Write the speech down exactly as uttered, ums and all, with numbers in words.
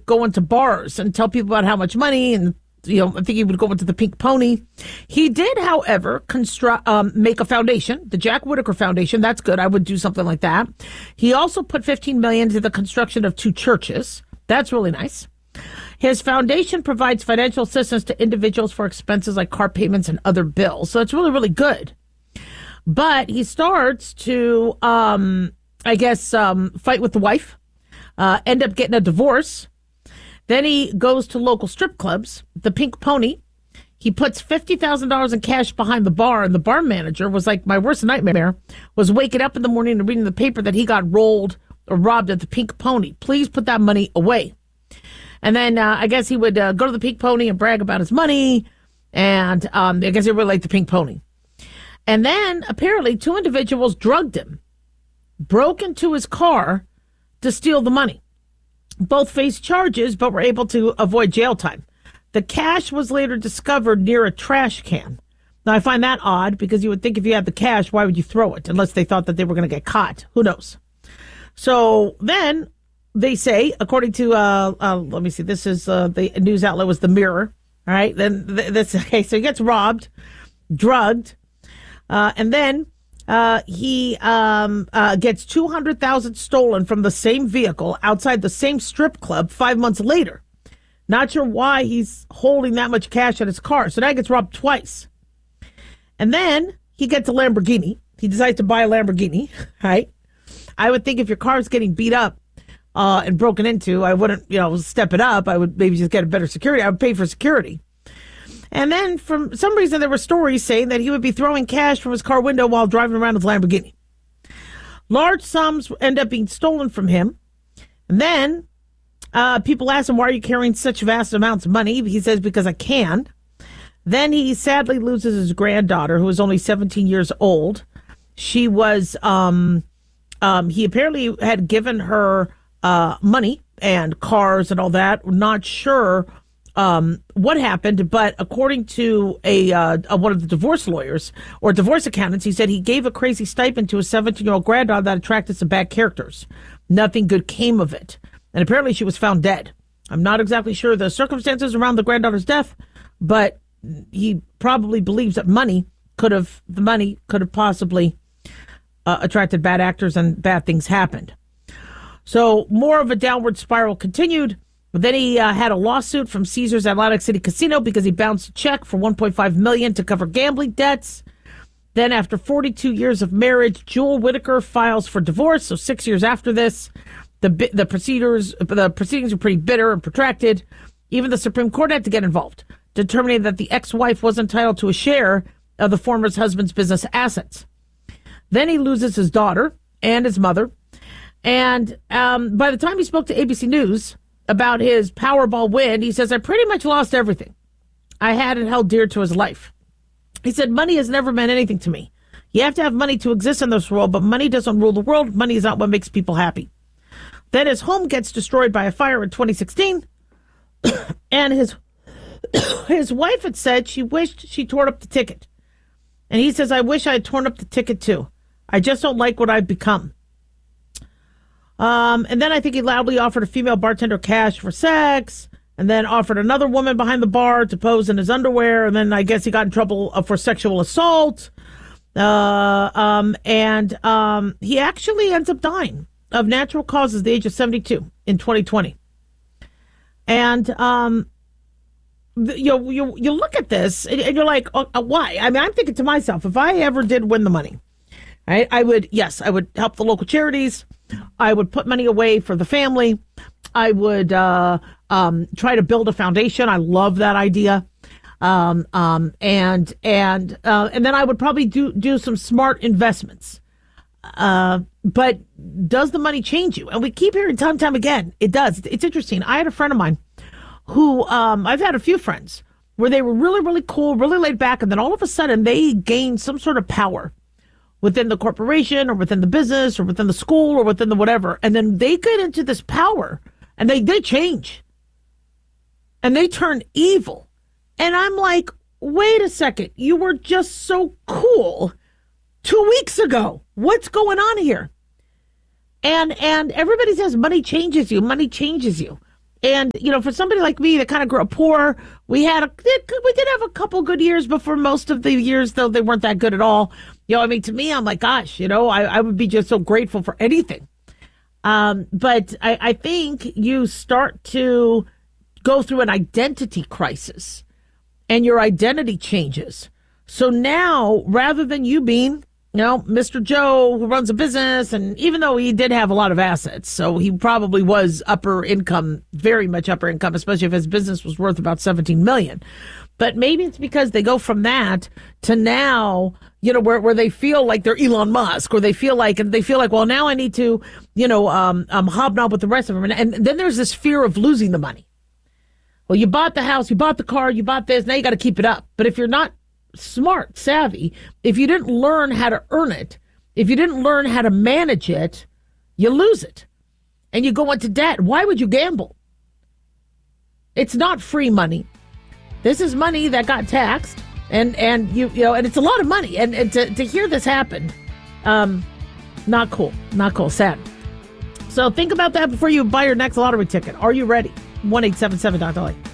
would go into bars and tell people about how much money, and you know, I think he would go into the Pink Pony. He did, however, construct, um, make a foundation, the Jack Whitaker Foundation. That's good. I would do something like that. He also put fifteen million dollars into the construction of two churches. That's really nice. His foundation provides financial assistance to individuals for expenses like car payments and other bills. So it's really, really good. But he starts to, um, I guess, um, fight with the wife, uh, end up getting a divorce. Then he goes to local strip clubs, the Pink Pony. He puts fifty thousand dollars in cash behind the bar, and the bar manager was like, my worst nightmare was waking up in the morning and reading the paper that he got rolled or robbed at the Pink Pony. Please put that money away. And then uh, I guess he would uh, go to the Pink Pony and brag about his money, and um, I guess he really liked the Pink Pony. And then apparently two individuals drugged him, broke into his car to steal the money. Both faced charges, but were able to avoid jail time. The cash was later discovered near a trash can. Now, I find that odd because you would think if you had the cash, why would you throw it? Unless they thought that they were going to get caught. Who knows? So then they say, according to, uh, uh, let me see, this is uh, the news outlet was the Mirror. All right. Then th- this, okay, so he gets robbed, drugged, uh, and then Uh, he um, uh, gets two hundred thousand dollars stolen from the same vehicle outside the same strip club five months later. Not sure why he's holding that much cash in his car. So now he gets robbed twice. And then he gets a Lamborghini. He decides to buy a Lamborghini, right? I would think if your car is getting beat up uh, and broken into, I wouldn't, you know, step it up. I would maybe just get a better security. I would pay for security. And then, for some reason, there were stories saying that he would be throwing cash from his car window while driving around his Lamborghini. Large sums end up being stolen from him. And then uh, people ask him, why are you carrying such vast amounts of money? He says, because I can. Then he sadly loses his granddaughter, who was only seventeen years old. She was, um, um, he apparently had given her uh, money and cars and all that. We're not sure Um, what happened, but according to a, uh, a one of the divorce lawyers or divorce accountants, he said he gave a crazy stipend to a seventeen-year-old granddaughter that attracted some bad characters. Nothing good came of it, and apparently she was found dead. I'm not exactly sure the circumstances around the granddaughter's death, but he probably believes that money could have the money could have possibly uh, attracted bad actors, and bad things happened. So more of a downward spiral continued. But then he uh, had a lawsuit from Caesars Atlantic City Casino because he bounced a check for one point five million dollars to cover gambling debts. Then after forty-two years of marriage, Jewel Whitaker files for divorce. So six years after this, the the procedures the proceedings were pretty bitter and protracted. Even the Supreme Court had to get involved, determining that the ex-wife was entitled to a share of the former husband's business assets. Then he loses his daughter and his mother. And um, by the time he spoke to A B C News about his Powerball win, he says, I pretty much lost everything I had and held dear to his life. He said, money has never meant anything to me. You have to have money to exist in this world, but money doesn't rule the world. Money is not what makes people happy. Then his home gets destroyed by a fire in twenty sixteen. And his his wife had said she wished she tore up the ticket. And he says, I wish I had torn up the ticket too. I just don't like what I've become. Um, and then I think he loudly offered a female bartender cash for sex, and then offered another woman behind the bar to pose in his underwear. And then I guess he got in trouble for sexual assault. Uh, um, and um, he actually ends up dying of natural causes at the age of seventy-two in twenty twenty. And, um, you, you, you look at this and you're like, oh, why? I mean, I'm thinking to myself, if I ever did win the money, right, I would, yes, I would help the local charities. I would put money away for the family. I would uh, um, try to build a foundation. I love that idea. Um, um, and and uh, and then I would probably do, do some smart investments. Uh, but does the money change you? And we keep hearing time and time again, it does. It's interesting. I had a friend of mine who, um, I've had a few friends where they were really, really cool, really laid back. And then all of a sudden they gained some sort of power within the corporation or within the business or within the school or within the whatever. And then they get into this power and they, they change and they turn evil. And I'm like, wait a second, you were just so cool two weeks ago. What's going on here? And, and everybody says money changes you, money changes you. And, you know, for somebody like me that kind of grew up poor, we had a, we did have a couple good years before most of the years, though they weren't that good at all. You know, I mean, to me, I'm like, gosh, you know, I, I would be just so grateful for anything. Um, but I, I think you start to go through an identity crisis and your identity changes. So now, rather than you being, you know, Mister Joe who runs a business, and even though he did have a lot of assets, so he probably was upper income, very much upper income, especially if his business was worth about seventeen million dollars. But maybe it's because they go from that to now, you know, where, where they feel like they're Elon Musk, or they feel like, and they feel like, well, now I need to, you know, um, um, hobnob with the rest of them. And, and then there's this fear of losing the money. Well, you bought the house, you bought the car, you bought this, now you got to keep it up. But if you're not smart, savvy, if you didn't learn how to earn it, if you didn't learn how to manage it, you lose it. And you go into debt. Why would you gamble? It's not free money. This is money that got taxed, and, and you you know, and it's a lot of money. And, and to, to hear this happen, um, not cool. Not cool. Sad. So think about that before you buy your next lottery ticket. Are you ready? one eight seven seven Doctor Lee.